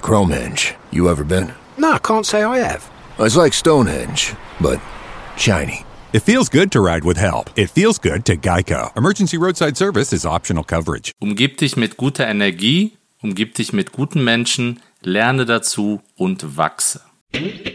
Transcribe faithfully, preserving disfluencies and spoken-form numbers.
Cromhenge. You ever been? No, I can't say I have. It's like Stonehenge, but shiny. It feels good to ride with help. It feels good to Geico. Emergency roadside service is optional coverage. Umgib dich mit guter Energie, umgib dich mit guten Menschen, lerne dazu und wachse.